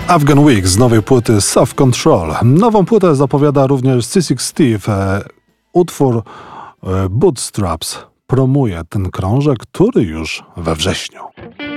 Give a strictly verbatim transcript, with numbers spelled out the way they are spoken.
Afghan Week z nowej płyty Self Control. Nową płytę zapowiada również Sissy Steve. E, utwór e, Bootstraps promuje ten krążek, który już we wrześniu.